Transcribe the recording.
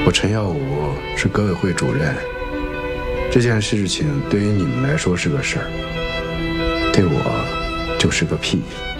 我陈耀武是革委会主任，这件事情对于你们来说是个事儿，对我就是个屁。